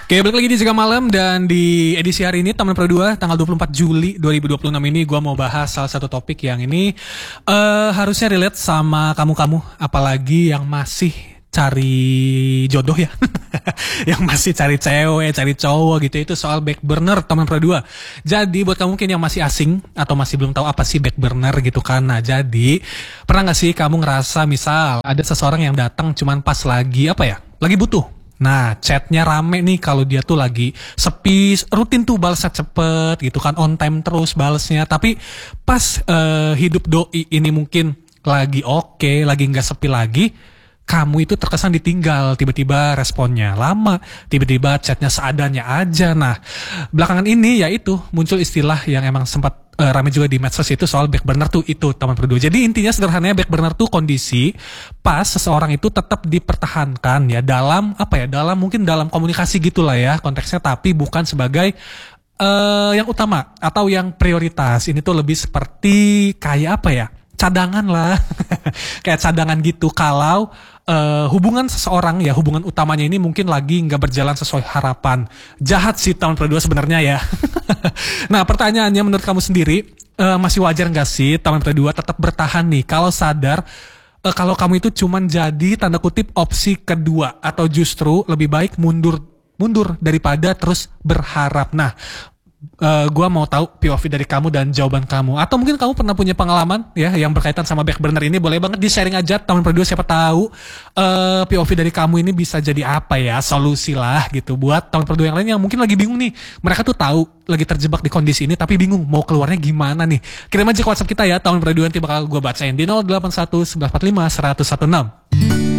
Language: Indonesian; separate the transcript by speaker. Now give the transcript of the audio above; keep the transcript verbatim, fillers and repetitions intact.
Speaker 1: Oke, balik lagi di Jaga Malam dan di edisi hari ini Taman Pro dua tanggal dua puluh empat Juli dua ribu dua puluh enam ini gue mau bahas salah satu topik yang ini uh, harusnya relate sama kamu-kamu, apalagi yang masih cari jodoh ya. Yang masih cari cewek, cari cowok gitu, itu soal back burner Taman Pro dua. Jadi buat kamu mungkin yang masih asing atau masih belum tahu apa sih back burner gitu kan. Nah, jadi pernah gak sih kamu ngerasa misal ada seseorang yang datang cuman pas lagi apa ya? Lagi butuh. Nah, chatnya rame nih kalau dia tuh lagi sepi, rutin tuh balasnya cepet gitu kan, on time terus balesnya. Tapi pas uh, hidup doi ini mungkin lagi oke, okay, lagi nggak sepi lagi, kamu itu terkesan ditinggal, tiba-tiba responnya lama, tiba-tiba chatnya seadanya aja. Nah, belakangan ini ya itu muncul istilah yang emang sempat uh, ramai juga di medsos, itu soal back burner tuh itu Taman Pro dua. Jadi intinya sederhananya back burner tuh kondisi pas seseorang itu tetap dipertahankan ya dalam apa ya, dalam mungkin dalam komunikasi gitulah ya konteksnya, tapi bukan sebagai uh, yang utama atau yang prioritas. Ini tuh lebih seperti kayak apa ya? Cadangan lah. Kayak cadangan gitu kalau uh, hubungan seseorang ya, hubungan utamanya ini mungkin lagi nggak berjalan sesuai harapan. Jahat sih Taman Pro dua sebenarnya ya. Nah, pertanyaannya menurut kamu sendiri, uh, masih wajar nggak sih Taman Pro dua tetap bertahan nih kalau sadar uh, kalau kamu itu cuman jadi tanda kutip opsi kedua, atau justru lebih baik mundur mundur daripada terus berharap. Nah, Uh, gue mau tahu P O V dari kamu dan jawaban kamu. Atau mungkin kamu pernah punya pengalaman ya yang berkaitan sama back burner ini, boleh banget di sharing aja Taman Pro dua, siapa tahu uh, P O V dari kamu ini bisa jadi apa ya, solusi lah gitu buat Taman Pro dua yang lain yang mungkin lagi bingung nih. Mereka tuh tahu lagi terjebak di kondisi ini tapi bingung mau keluarnya gimana nih. Kirim aja ke WhatsApp kita ya, Taman Pro dua, nanti bakal gue bacain di nol delapan satu satu sembilan empat lima satu nol satu enam.